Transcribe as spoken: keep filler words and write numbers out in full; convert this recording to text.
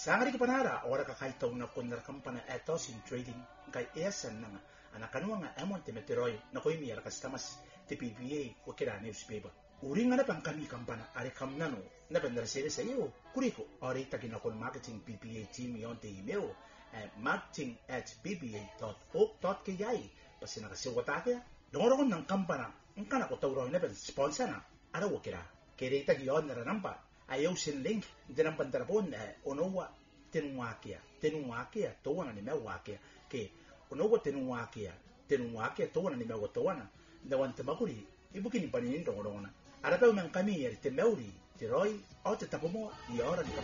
Sangari ka panara ora ka kahit taong na kundar kampana etos in trading kay esan na nga anakanwa nga emon timeteroy na koy miyar kastamas ti P B A o kira newspaper. Uri nga na pang kami kampana ari kamnano na pandarasere sa iyo. Kuriko ori taginakon marketing P B A team yon ti email at marketing at p b a dot o dot k i pasinakasiwatake dongorokon ng kampana ang kanako tawro na pan sponsor na araw kira. Kaya tagiyon na ranampa ayaw sin link din ang pandarapon eh, onowa tinwakia tinwakia towana ni mewakia ke onowa tinwakia tinwakia towana ni mewa towana dawan tamakuri ibukin panin dongorona arapaw man kami yer temeuri tiroy o tetapomo i ora ni